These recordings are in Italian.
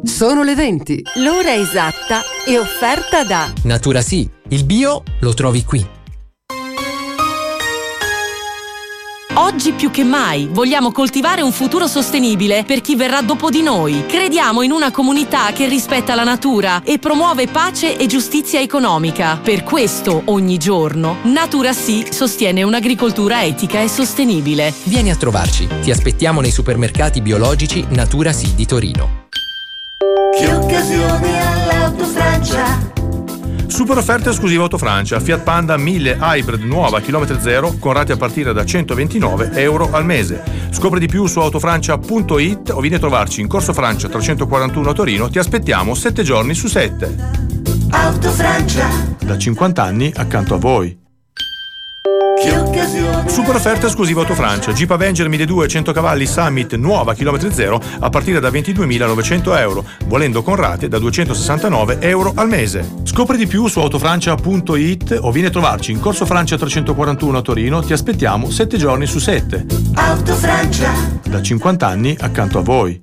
Sono le 20. L'ora esatta è offerta da Natura Sì, il bio lo trovi qui. Oggi più che mai vogliamo coltivare un futuro sostenibile per chi verrà dopo di noi. Crediamo in una comunità che rispetta la natura e promuove pace e giustizia economica. Per questo, ogni giorno, Natura Sì sostiene un'agricoltura etica e sostenibile. Vieni a trovarci. Ti aspettiamo nei supermercati biologici Natura Sì di Torino. Che occasione all'Autofrancia! Super offerta esclusiva Autofrancia, Fiat Panda 1000 Hybrid nuova chilometro zero con rate a partire da €129 al mese. Scopri di più su autofrancia.it o vieni a trovarci in Corso Francia 341 a Torino. Ti aspettiamo 7 giorni su 7. Autofrancia, Da 50 anni accanto a voi. che occasione! Super offerta esclusiva Autofrancia, Jeep Avenger 1200 100 cavalli Summit nuova chilometri zero a partire da €22.900, volendo con rate da €269 al mese. Scopri di più su autofrancia.it o vieni a trovarci in Corso Francia 341 a Torino. Ti aspettiamo 7 giorni su 7. Autofrancia, Da 50 anni accanto a voi.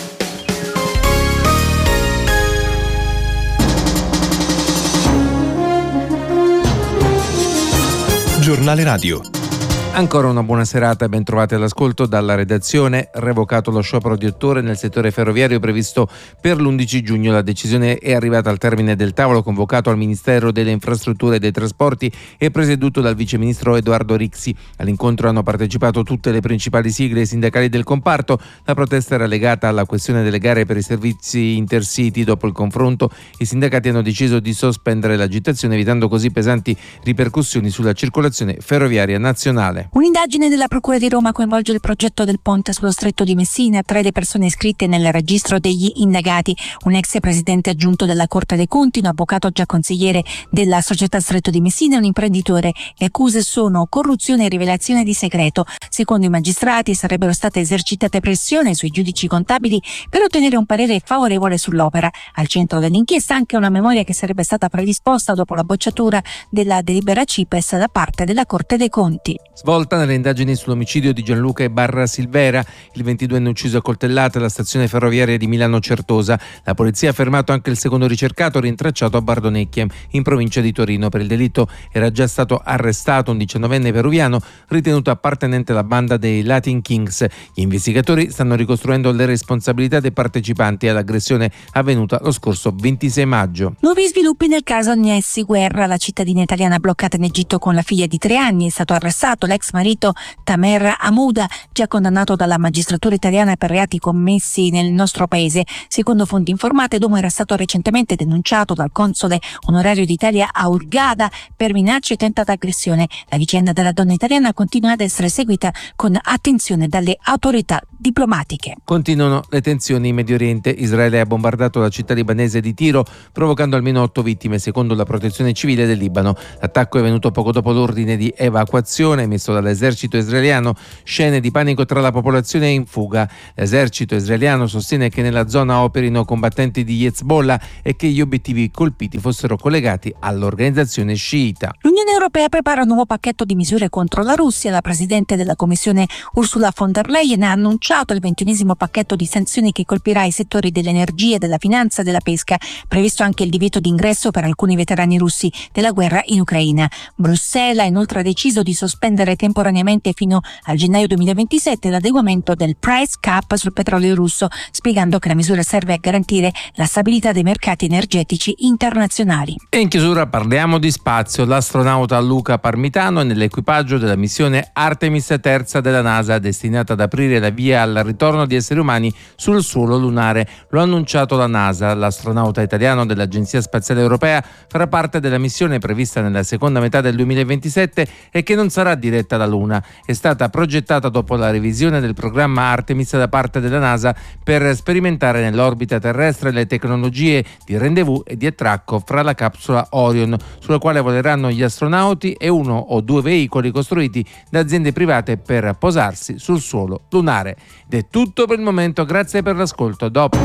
Giornale Radio. Ancora una buona serata e ben trovati all'ascolto dalla redazione. Revocato lo sciopero di 8 ore nel settore ferroviario previsto per l'11 giugno. La decisione è arrivata al termine del tavolo convocato al Ministero delle Infrastrutture e dei Trasporti e presieduto dal viceministro Edoardo Rixi. All'incontro hanno partecipato tutte le principali sigle sindacali del comparto. La protesta era legata alla questione delle gare per i servizi intercity. Dopo il confronto, i sindacati hanno deciso di sospendere l'agitazione, evitando così pesanti ripercussioni sulla circolazione ferroviaria nazionale. Un'indagine della Procura di Roma coinvolge il progetto del ponte sullo Stretto di Messina. 3 le persone iscritte nel registro degli indagati: un ex presidente aggiunto della Corte dei Conti, un avvocato già consigliere della società Stretto di Messina e un imprenditore. Le accuse sono corruzione e rivelazione di segreto. Secondo i magistrati sarebbero state esercitate pressioni sui giudici contabili per ottenere un parere favorevole sull'opera. Al centro dell'inchiesta anche una memoria che sarebbe stata predisposta dopo la bocciatura della delibera CIPES da parte della Corte dei Conti. Svolta nelle indagini sull'omicidio di Gianluca Ibarra Silvera, il 22enne ucciso a coltellate alla stazione ferroviaria di Milano Certosa. La polizia ha fermato anche il secondo ricercato rintracciato a Bardonecchia, in provincia di Torino. Per il delitto era già stato arrestato un 19enne peruviano ritenuto appartenente alla banda dei Latin Kings. Gli investigatori stanno ricostruendo le responsabilità dei partecipanti all'aggressione avvenuta lo scorso 26 maggio. Nuovi sviluppi nel caso Agnesi Guerra. La cittadina italiana bloccata in Egitto con la figlia di 3 anni è stato arrestato l'ex marito Tamer Hamouda, già condannato dalla magistratura italiana per reati commessi nel nostro paese. Secondo fonti informate, l'uomo era stato recentemente denunciato dal console onorario d'Italia a Hurghada per minacce e tentata aggressione. La vicenda della donna italiana continua ad essere seguita con attenzione dalle autorità diplomatiche. Continuano le tensioni in Medio Oriente. Israele ha bombardato la città libanese di Tiro, provocando almeno 8 vittime, secondo la protezione civile del Libano. L'attacco è venuto poco dopo l'ordine di evacuazione emesso dall'esercito israeliano. Scene di panico tra la popolazione in fuga. L'esercito israeliano sostiene che nella zona operino combattenti di Hezbollah e che gli obiettivi colpiti fossero collegati all'organizzazione sciita. L'Unione Europea prepara un nuovo pacchetto di misure contro la Russia. La Presidente della Commissione Ursula von der Leyen ha annunciato il 21esimo pacchetto di sanzioni che colpirà i settori dell'energia, della finanza e della pesca. Previsto anche il divieto di ingresso per alcuni veterani russi della guerra in Ucraina. Bruxelles ha inoltre deciso di sospendere temporaneamente fino al gennaio 2027 l'adeguamento del price cap sul petrolio russo, spiegando che la misura serve a garantire la stabilità dei mercati energetici internazionali. E in chiusura parliamo di spazio. L'astronauta Luca Parmitano è nell'equipaggio della missione Artemis III della NASA, destinata ad aprire la via al ritorno di esseri umani sul suolo lunare. Lo ha annunciato la NASA. L'astronauta italiano dell'Agenzia Spaziale Europea farà parte della missione prevista nella seconda metà del 2027 e che non sarà diretta alla Luna. È stata progettata dopo la revisione del programma Artemis da parte della NASA per sperimentare nell'orbita terrestre le tecnologie di rendezvous e di attracco fra la capsula Orion, sulla quale voleranno gli astronauti, e 1 o 2 veicoli costruiti da aziende private per posarsi sul suolo lunare. Ed è tutto per il momento, grazie per l'ascolto. Dopo.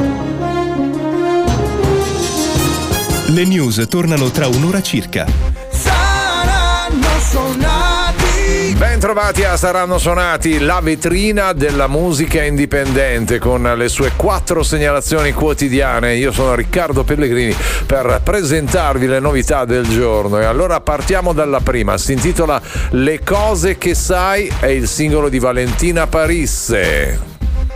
Le news tornano tra un'ora circa. Saranno suonati Ben trovati a Saranno Suonati, la vetrina della musica indipendente con le sue 4 segnalazioni quotidiane. Io sono Riccardo Pellegrini per presentarvi le novità del giorno e allora partiamo dalla prima. Si intitola Le cose che sai, è il singolo di Valentina Parisse.